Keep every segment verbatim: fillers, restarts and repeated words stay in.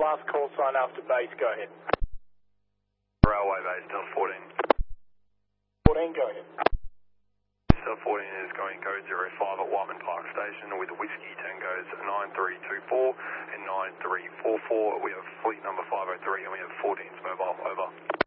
last call sign after base, go ahead. Railway base, Delta fourteen. fourteen, go ahead. Delta fourteen is going code zero five at Whiteman Park Station with Whiskey Tangos nine three two four and nine three four four. We have fleet number five oh three and we have fourteens mobile, over.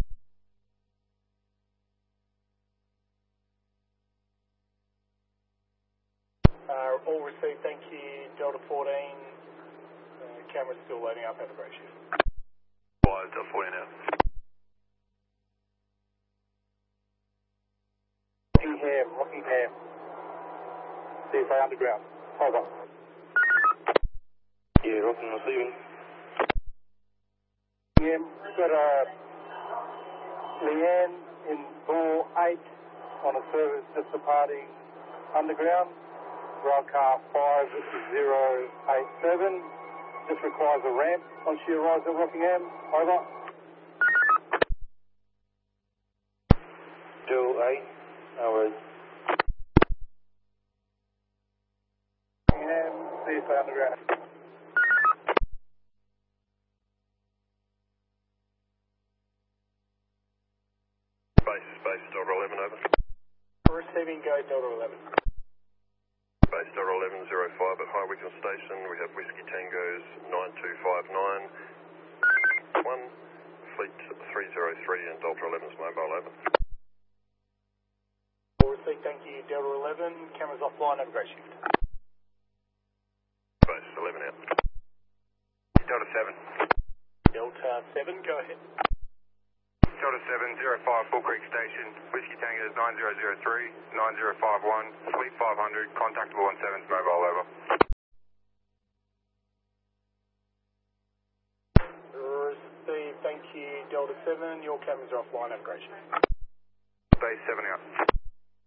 Uh, all received, thank you, Delta fourteen. Uh, camera's still loading up, have a great shift. Wise, Delta fourteen out. Rockingham, Rockingham. C S A underground. Over. Yeah, Rockingham receiving. Rockingham, got a Leanne in door eight on a service just departing underground. Rail car five zero eight seven. Just requires a ramp once she arrives at Rockingham. Over. Still eight. No worries. Rockingham, C S A underground. Base, base, Delta eleven, over. Receiving, go Delta eleven. Base Delta eleven zero five at High Wycombe Station. We have Whiskey Tangos nine two five nine one, Fleet three zero three and Delta eleven's mobile, over. All received, thank you, Delta eleven. Camera's offline, have a great shift. Base eleven out. Delta seven. Delta seven, go ahead. Delta seven zero five Bull Creek Station. Whiskey Tangos nine zero zero three, nine zero five one, Fleet five hundred, contactable on seven's mobile, over. Received, thank you, Delta seven. Your cameras are offline, have a great shift. Base seven out.